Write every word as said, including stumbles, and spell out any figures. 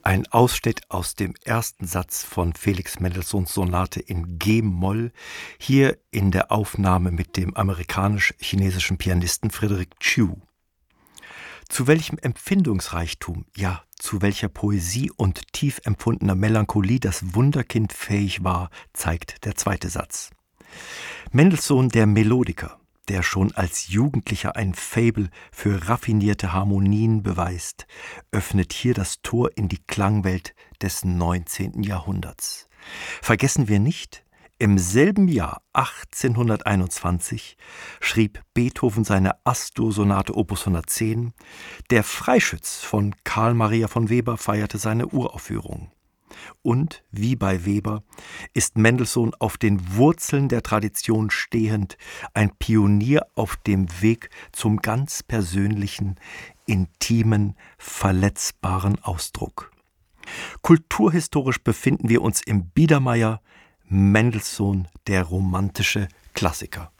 Ein Ausschnitt aus dem ersten Satz von Felix Mendelssohns Sonate in G-Moll, hier in der Aufnahme mit dem amerikanisch-chinesischen Pianisten Frederick Chu. Zu welchem Empfindungsreichtum, ja, zu welcher Poesie und tief empfundener Melancholie das Wunderkind fähig war, zeigt der zweite Satz. Mendelssohn, der Melodiker, der schon als Jugendlicher ein Faible für raffinierte Harmonien beweist, öffnet hier das Tor in die Klangwelt des neunzehnten Jahrhunderts. Vergessen wir nicht, im selben Jahr achtzehnhunderteinundzwanzig schrieb Beethoven seine Astor-Sonate Opus hundertzehn, der Freischütz von Carl Maria von Weber feierte seine Uraufführung. Und, wie bei Weber, ist Mendelssohn auf den Wurzeln der Tradition stehend, ein Pionier auf dem Weg zum ganz persönlichen, intimen, verletzbaren Ausdruck. Kulturhistorisch befinden wir uns im Biedermeier, Mendelssohn, der romantische Klassiker.